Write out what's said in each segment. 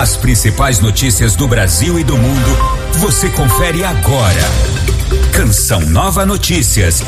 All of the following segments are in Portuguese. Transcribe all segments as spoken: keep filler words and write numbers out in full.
As principais notícias do Brasil e do mundo, você confere agora. Canção Nova Notícias.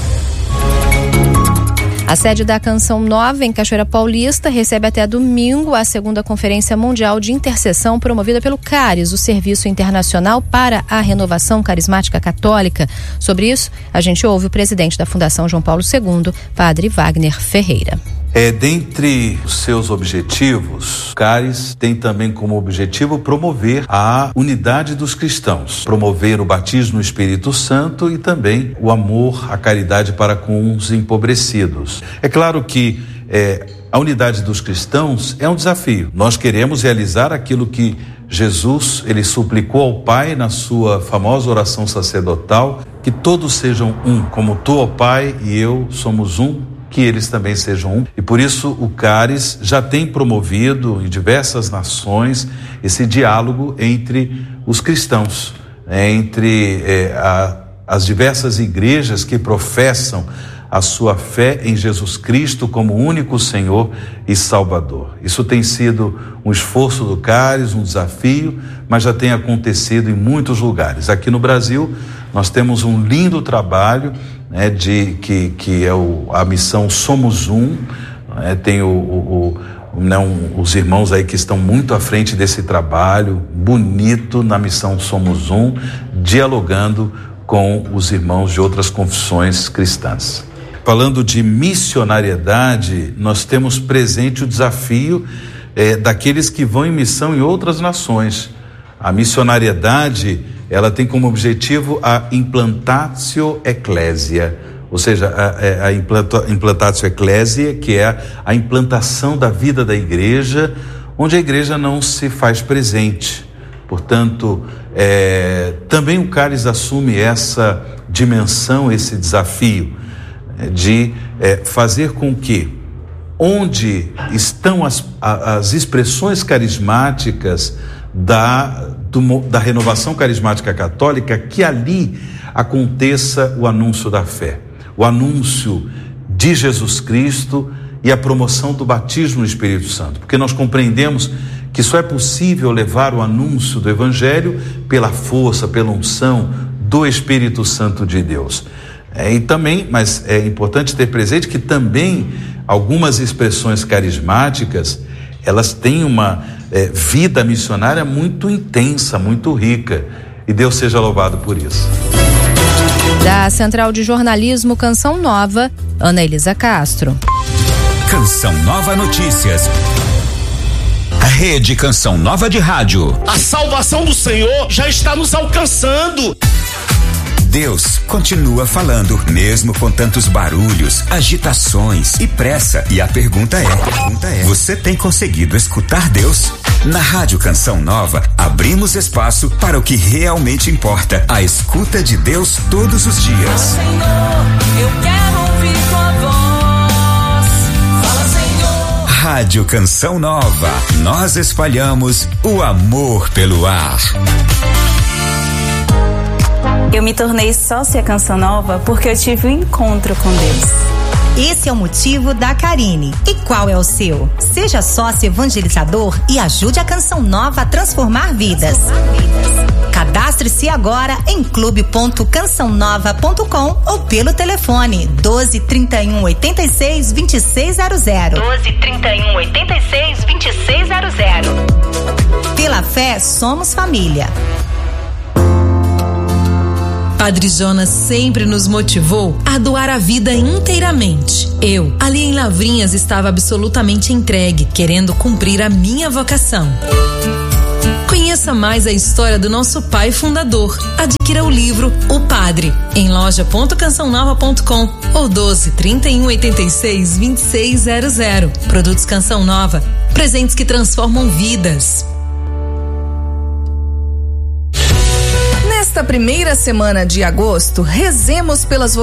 A sede da Canção Nova, em Cachoeira Paulista, recebe até domingo a segunda Conferência Mundial de Intercessão promovida pelo CARIS, o Serviço Internacional para a Renovação Carismática Católica. Sobre isso, a gente ouve o presidente da Fundação João Paulo segundo, Padre Wagner Ferreira. É, dentre os seus objetivos, o CARIS tem também como objetivo promover a unidade dos cristãos, promover o batismo no Espírito Santo e também o amor, a caridade para com os empobrecidos. É claro que é, a unidade dos cristãos é um desafio. Nós queremos realizar aquilo que Jesus, ele suplicou ao Pai na sua famosa oração sacerdotal, que todos sejam um, como tu, ó Pai, e eu somos um, que eles também sejam um. E por isso o CARIS já tem promovido em diversas nações esse diálogo entre os cristãos, né, entre é, a, as diversas igrejas que professam a sua fé em Jesus Cristo como único Senhor e Salvador. Isso tem sido um esforço do CARIS, um desafio, mas já tem acontecido em muitos lugares. Aqui no Brasil, nós temos um lindo trabalho, né, de, que, que é o, a missão Somos Um, né, tem o, o, o, não, os irmãos aí que estão muito à frente desse trabalho bonito na missão Somos Um, dialogando com os irmãos de outras confissões cristãs. Falando de missionariedade, nós temos presente o desafio é, daqueles que vão em missão em outras nações. A missionariedade, ela tem como objetivo a implantatio ecclesia, ou seja, a, a implantatio ecclesia, que é a implantação da vida da igreja, onde a igreja não se faz presente. Portanto, é, também o CARIS assume essa dimensão, esse desafio de é, fazer com que onde estão as, as expressões carismáticas da, do, da renovação carismática católica, que ali aconteça o anúncio da fé, o anúncio de Jesus Cristo e a promoção do batismo no Espírito Santo, porque nós compreendemos que só é possível levar o anúncio do Evangelho pela força, pela unção do Espírito Santo de Deus. É, e também, mas é importante ter presente que também algumas expressões carismáticas, elas têm uma é, vida missionária muito intensa, muito rica, e Deus seja louvado por isso. Da Central de Jornalismo Canção Nova, Ana Elisa Castro. Canção Nova Notícias. A Rede Canção Nova de Rádio. A salvação do Senhor já está nos alcançando. Deus continua falando, mesmo com tantos barulhos, agitações e pressa. E a pergunta é, a pergunta é, você tem conseguido escutar Deus? Na Rádio Canção Nova, abrimos espaço para o que realmente importa, a escuta de Deus todos os dias. Fala, Senhor, eu quero ouvir tua voz. Fala, Senhor. Rádio Canção Nova, nós espalhamos o amor pelo ar. Eu me tornei sócia Canção Nova porque eu tive um encontro com Deus. Esse é o motivo da Karine. E qual é o seu? Seja sócio evangelizador e ajude a Canção Nova a transformar vidas. Cadastre-se agora em clube ponto canção nova ponto com ou pelo telefone doze, trinta e um, oitenta e seis, vinte e seis zero zero. doze, trinta e um, oitenta e seis, vinte e seis zero zero. Pela fé, somos família. Padre Jonas sempre nos motivou a doar a vida inteiramente. Eu, ali em Lavrinhas, estava absolutamente entregue, querendo cumprir a minha vocação. Conheça mais a história do nosso pai fundador. Adquira o livro O Padre em loja ponto canção nova ponto com ou doze, trinta e um, oitenta e seis, vinte e seis zero zero. Produtos Canção Nova, presentes que transformam vidas. Nesta primeira semana de agosto, rezemos pelas